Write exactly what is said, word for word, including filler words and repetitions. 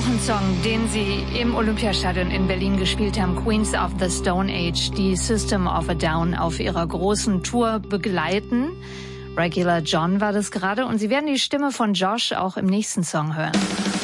Auch ein Song, den sie im Olympiastadion in Berlin gespielt haben, Queens of the Stone Age, die System of a Down auf ihrer großen Tour begleiten. Regular John war das gerade und Sie werden die Stimme von Josh auch im nächsten Song hören.